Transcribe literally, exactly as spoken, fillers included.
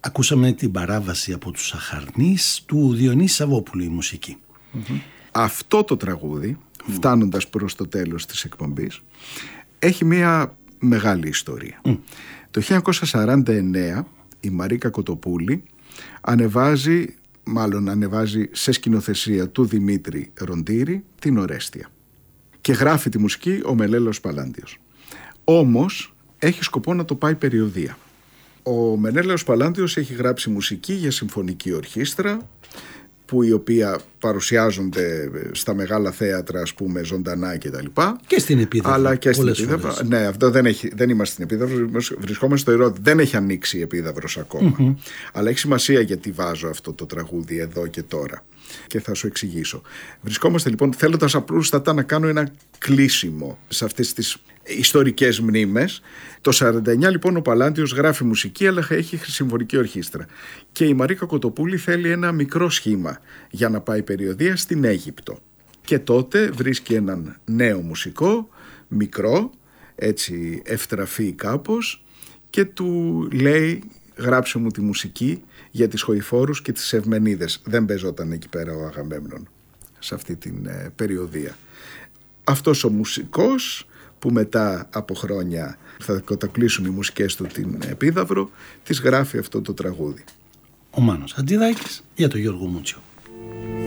Ακούσαμε την παράβαση από τους Αχαρνείς του Διονύση Σαββόπουλου η μουσική. Mm-hmm. Αυτό το τραγούδι, mm. φτάνοντας προς το τέλος της εκπομπής, έχει μια μεγάλη ιστορία. Mm. Το χίλια εννιακόσια σαράντα εννέα η Μαρίκα Κοτοπούλη ανεβάζει, μάλλον ανεβάζει σε σκηνοθεσία του Δημήτρη Ροντήρη, την Ορέστια. Και γράφει τη μουσική ο Μενέλαος Παλάντιος. Όμως έχει σκοπό να το πάει περιοδεία. Ο Μενέλαος Παλάντιος έχει γράψει μουσική για συμφωνική ορχήστρα, που η οποία παρουσιάζονται στα μεγάλα θέατρα, ας πούμε, ζωντανά και τα λοιπά. Και στην Επίδαυρο. Αλλά και στην Επίδαυρο. Ναι, αυτό δεν, έχει, δεν είμαστε στην Επίδαυρο, βρισκόμαστε στο Ηρώδη. Δεν έχει ανοίξει η Επίδαυρος ακόμα. Mm-hmm. Αλλά έχει σημασία γιατί βάζω αυτό το τραγούδι εδώ και τώρα. Και θα σου εξηγήσω. Βρισκόμαστε λοιπόν, θέλοντας απλούστατα να κάνω ένα κλείσιμο σε αυτές τις ιστορικές μνήμες. Το σαράντα εννέα λοιπόν ο Παλάντιος γράφει μουσική, αλλά έχει συμφωνική ορχήστρα. Και η Μαρίκα Κοτοπούλη θέλει ένα μικρό σχήμα για να πάει περιοδεία στην Αίγυπτο. Και τότε βρίσκει έναν νέο μουσικό, μικρό, έτσι ευτραφή κάπως, και του λέει: γράψε μου τη μουσική για τις Χοηφόρους και τις Ευμενίδες. Δεν παίζονταν εκεί πέρα ο Αγαμέμνων σε αυτή την ε, περιοδεία. Αυτός ο μουσικός, που μετά από χρόνια θα κατακλείσουν οι μουσικές του την Επίδαυρο, της γράφει αυτό το τραγούδι. Ο Μάνος Χατζηδάκης για τον Γιώργο Μούτσιο.